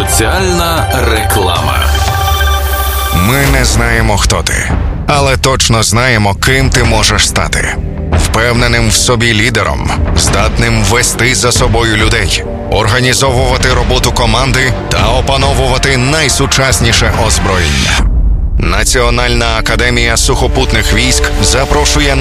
Соціальна реклама. Ми не знаємо, хто ти, але точно знаємо, ким ти можеш стати. Впевненим в собі лідером, здатним вести за собою людей, організовувати роботу команди та опановувати найсучасніше озброєння. Національна академія сухопутних військ запрошує